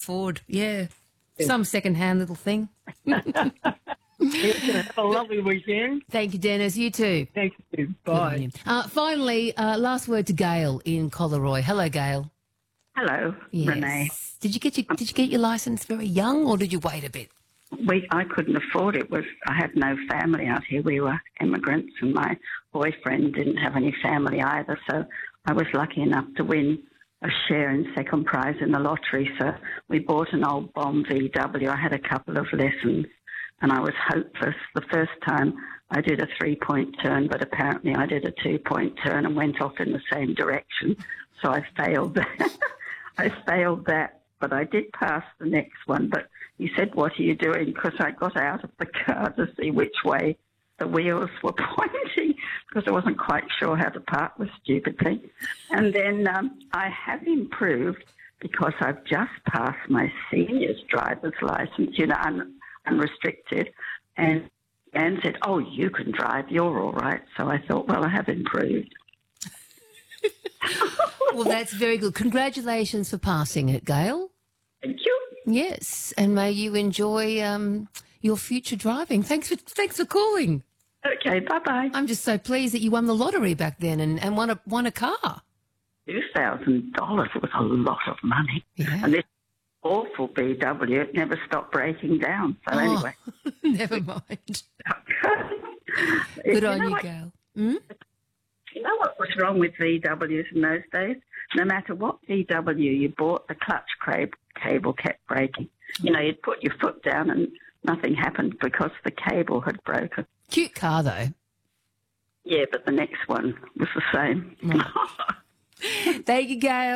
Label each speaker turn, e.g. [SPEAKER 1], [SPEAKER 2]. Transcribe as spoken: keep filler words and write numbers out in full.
[SPEAKER 1] afford. Yeah. Some second-hand little thing.
[SPEAKER 2] Have a lovely weekend.
[SPEAKER 1] Thank you, Dennis. You too.
[SPEAKER 2] Thank you.
[SPEAKER 1] Good on
[SPEAKER 2] Bye.
[SPEAKER 1] you. Uh, finally, uh, last word to Gail in Collaroy. Hello, Gail.
[SPEAKER 3] Hello,
[SPEAKER 1] Yes.
[SPEAKER 3] Renee.
[SPEAKER 1] Did you get your Did you get your license very young, or did you wait a bit?
[SPEAKER 3] We, I couldn't afford it. Was I had no family out here. We were immigrants, and my boyfriend didn't have any family either. So I was lucky enough to win a share in second prize in the lottery. So we bought an old bomb V W. I had a couple of lessons, and I was hopeless. The first time I did a three-point turn, but apparently I did a two-point turn and went off in the same direction. So I failed that. I failed that, but I did pass the next one. But he said, "What are you doing?" Because I got out of the car to see which way the wheels were pointing, because I wasn't quite sure how to park the stupid thing. And then um, I have improved because I've just passed my senior's driver's license, you know, un- unrestricted, and and said, "Oh, you can drive, you're all right." So I thought, well, I have improved.
[SPEAKER 1] Well, that's very good. Congratulations for passing it, Gail.
[SPEAKER 3] Thank you.
[SPEAKER 1] Yes, and may you enjoy um, your future driving. Thanks for thanks for calling.
[SPEAKER 3] Okay, bye-bye.
[SPEAKER 1] I'm just so pleased that you won the lottery back then and, and won a won a car.
[SPEAKER 3] two thousand dollars was a lot of money.
[SPEAKER 1] Yeah.
[SPEAKER 3] And this awful B W, it never stopped breaking down. So
[SPEAKER 1] Oh,
[SPEAKER 3] anyway.
[SPEAKER 1] never mind.
[SPEAKER 3] Good
[SPEAKER 1] Good on you, Gail. Hmm?
[SPEAKER 3] You know what was wrong with V Ws in those days? No matter what V W you bought, the clutch cra- cable kept breaking. You know, you'd put your foot down and nothing happened because the cable had broken.
[SPEAKER 1] Cute car, though.
[SPEAKER 3] Yeah, but the next one was the same.
[SPEAKER 1] Thank you, Gail.